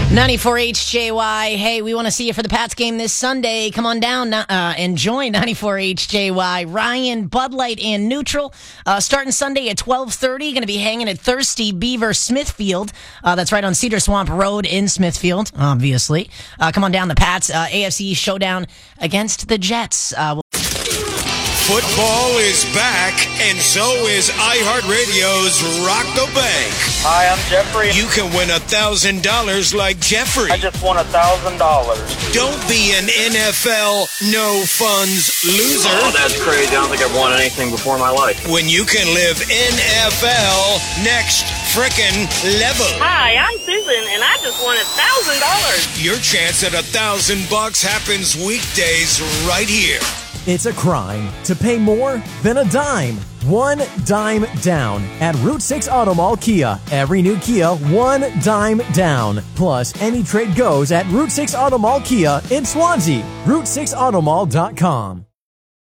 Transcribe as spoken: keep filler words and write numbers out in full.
ninety-four H J Y. Hey, we want to see you for the Pats game this Sunday. Come on down uh, and join ninety-four H J Y. Ryan, Bud Light, and Neutral. Uh, starting Sunday at twelve thirty. Going to be hanging at Thirsty Beaver Smithfield. Uh, that's right on Cedar Swamp Road in Smithfield, obviously. Uh, come on down. The Pats uh, A F C showdown against the Jets. Uh, we'll- Football is back, and so is iHeartRadio's Rock the Bank. Hi, I'm Jeffrey. You can win one thousand dollars like Jeffrey. I just won one thousand dollars. Don't be an N F L no-funds loser. Oh, that's crazy. I don't think I've won anything before in my life. When you can live N F L next frickin' level. Hi, I'm Susan, and I just won one thousand dollars. Your chance at one thousand bucks happens weekdays right here. It's a crime to pay more than a dime. One dime down at Route six Auto Mall Kia. Every new Kia, one dime down. Plus, any trade goes at Route six Auto Mall Kia in Swansea. Route six auto mall dot com.